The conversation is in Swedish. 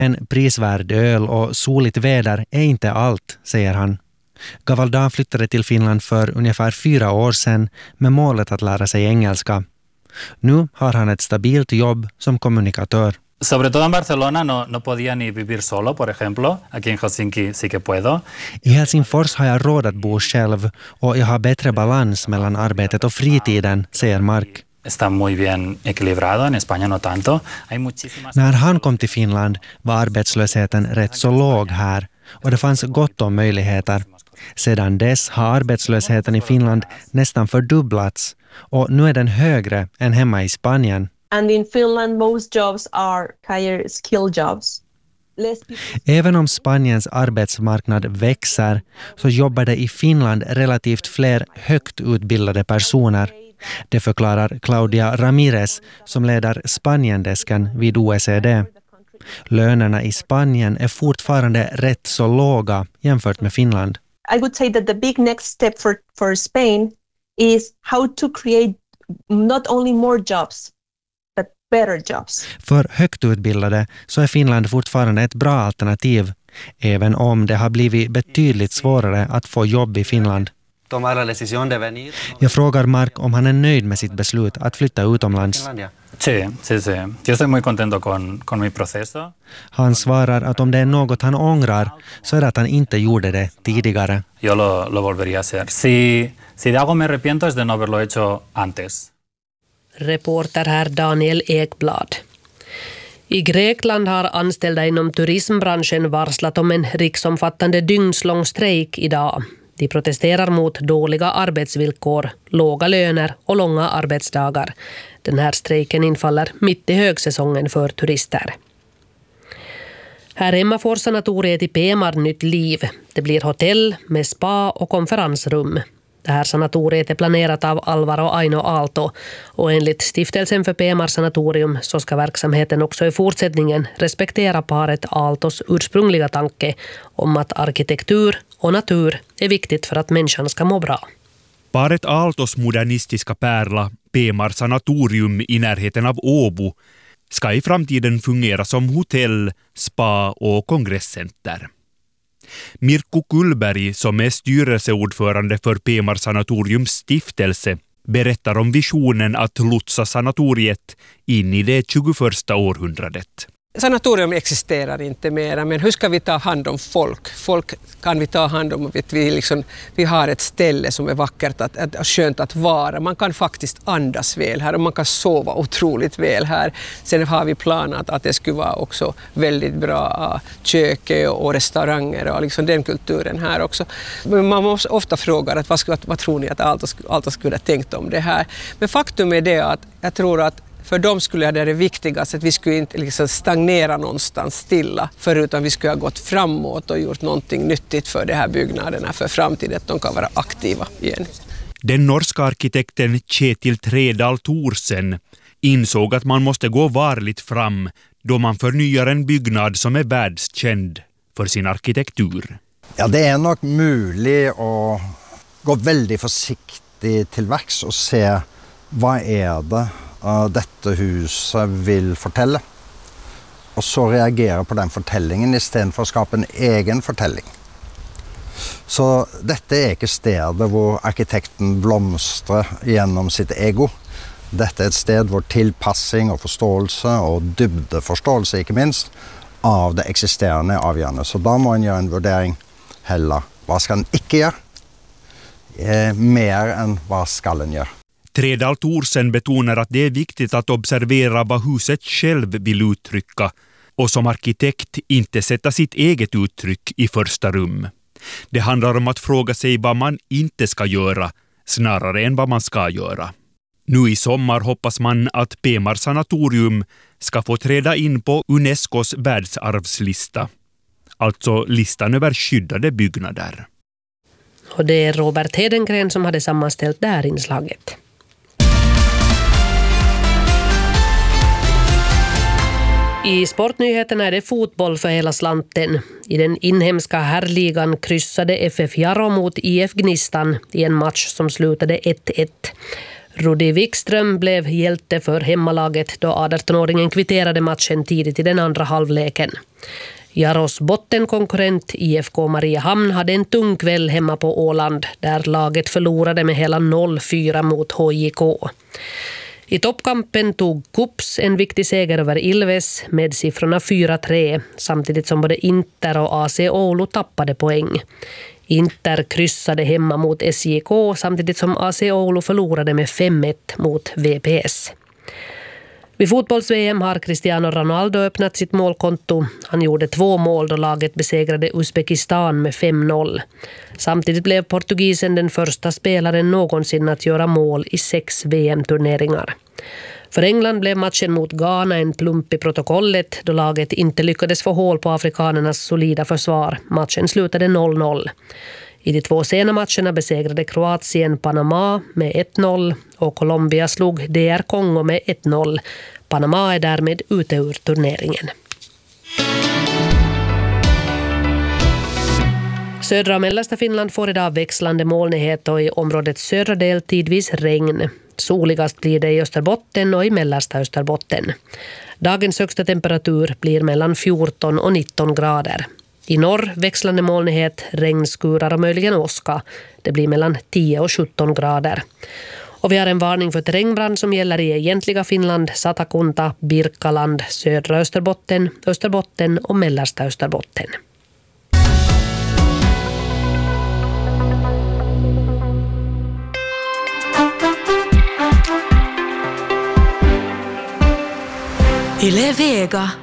En prisvärd öl och soligt väder är inte allt, säger han. Gavaldar flyttade till Finland för ungefär 4 år sedan med målet att lära sig engelska. Nu har han ett stabilt jobb som kommunikatör. Sobre todo en Barcelona no podía ni vivir solo, por ejemplo. Aquí en Helsinki sí que puedo. I Helsingfors har jag råd att bo själv och jag har bättre balans mellan arbetet och fritiden, säger Mark. Está muy bien equilibrado, en España no tanto. När han kom till Finland var arbetslösheten rätt så låg här och det fanns gott om möjligheter. Sedan dess har arbetslösheten i Finland nästan fördubblats och nu är den högre än hemma i Spanien. And in Finland most jobs are higher skill jobs. Även om Spaniens arbetsmarknad växer så jobbar det i Finland relativt fler högt utbildade personer. Det förklarar Claudia Ramirez som leder Spaniendesken vid OECD. Lönerna i Spanien är fortfarande rätt så låga jämfört med Finland. I would say that the big next step for Spain is how to create not only more jobs but better jobs. För högt utbildade så är Finland fortfarande ett bra alternativ, även om det har blivit betydligt svårare att få jobb i Finland. Jag frågar Mark om han är nöjd med sitt beslut att flytta utomlands. Sí. Yo estoy muy contento con mi proceso. Han svarar att om det är något han ångrar så är det att han inte gjorde det tidigare. Yo lo volvería a hacer. Si de algo me arrepiento es de no haberlo hecho antes. Reporter här Daniel Ekblad. I Grekland har anställda inom turismbranschen varslat om en riksomfattande dygnslång strejk idag. De protesterar mot dåliga arbetsvillkor, låga löner och långa arbetsdagar. Den här strejken infaller mitt i högsäsongen för turister. Här hemma får sanatoriet i Pemar nytt liv. Det blir hotell med spa och konferensrum. Det här sanatoriet är planerat av Alvaro Aino Aalto och enligt Stiftelsen för Pemar sanatorium så ska verksamheten också i fortsättningen respektera paret Aaltos ursprungliga tanke om att arkitektur och natur är viktigt för att människan ska må bra. Paret Aaltos modernistiska pärla, Pemar sanatorium i närheten av Åbo, ska i framtiden fungera som hotell, spa och kongresscenter. Mirko Kullberg, som är styrelseordförande för Pemar sanatoriums stiftelse, berättar om visionen att lotsa sanatoriet in i det 21:a århundradet. Sanatorium existerar inte mer, men hur ska vi ta hand om folk? Folk kan vi ta hand om att vi har ett ställe som är vackert och skönt att vara. Man kan faktiskt andas väl här och man kan sova otroligt väl här. Sen har vi planat att det skulle vara också väldigt bra kök och restauranger och den kulturen här också. Men man måste ofta fråga att vad tror ni att Aalto skulle ha tänkt om det här? Men faktum är det att jag tror att för dem skulle det viktigaste att vi skulle inte stagnera någonstans stilla, förutom vi skulle ha gått framåt och gjort någonting nyttigt för de här byggnaderna för framtiden, att de kan vara aktiva igen. Den norska arkitekten Kjetil Tredal Thorsen insåg att man måste gå varligt fram då man förnyar en byggnad som är världskänd för sin arkitektur. Ja, det är nog möjligt att gå väldigt försiktigt till verks och se vad är det detta huset vill fortelle. Och så reagera på den fortellingen istället för att skapa en egen fortelling. Så detta är inte stället där arkitekten blomstrar genom sitt ego. Detta är ett sted där tillpassning och förståelse och dybdeförståelse, inte minst, av det existerande är avgörande. Så då måste man göra en värdering heller. Vad ska den inte göra? Mer än vad ska den göra? Tredal Thorsen betonar att det är viktigt att observera vad huset själv vill uttrycka och som arkitekt inte sätta sitt eget uttryck i första rum. Det handlar om att fråga sig vad man inte ska göra snarare än vad man ska göra. Nu i sommar hoppas man att Pemar sanatorium ska få träda in på Unescos världsarvslista, alltså listan över skyddade byggnader. Och det är Robert Hedengren som hade sammanställt det här inslaget. I sportnyheterna är det fotboll för hela slanten. I den inhemska herrligan kryssade FF Jaro mot IF Gnistan i en match som slutade 1-1. Rudi Wikström blev hjälte för hemmalaget då 18-åringen kvitterade matchen tidigt i den andra halvleken. Jaros bottenkonkurrent IFK Mariehamn hade en tung kväll hemma på Åland där laget förlorade med hela 0-4 mot HJK. I toppkampen tog Kups en viktig seger över Ilves med siffrorna 4-3 samtidigt som både Inter och AC Oulu tappade poäng. Inter kryssade hemma mot SJK samtidigt som AC Oulu förlorade med 5-1 mot VPS. Vid fotbolls-VM har Cristiano Ronaldo öppnat sitt målkonto. Han gjorde 2 mål då laget besegrade Uzbekistan med 5-0. Samtidigt blev portugisen den första spelaren någonsin att göra mål i 6 VM-turneringar. För England blev matchen mot Ghana en plump i protokollet då laget inte lyckades få hål på afrikanernas solida försvar. Matchen slutade 0-0. I de 2 sena matcherna besegrade Kroatien Panama med 1-0 och Colombia slog DR Kongo med 1-0. Panama är därmed ute ur turneringen. Södra och mellersta Finland får idag växlande molnighet och i områdets södra del tidvis regn. Soligast blir det i Österbotten och i mellersta Österbotten. Dagens högsta temperatur blir mellan 14 och 19 grader. I norr växlande molnighet, regnskurar och möjligen åska. Det blir mellan 10 och 17 grader. Och vi har en varning för terrängbrand som gäller i egentliga Finland, Satakunta, Birkaland, södra Österbotten, Österbotten och mellersta Österbotten. Yle Vega.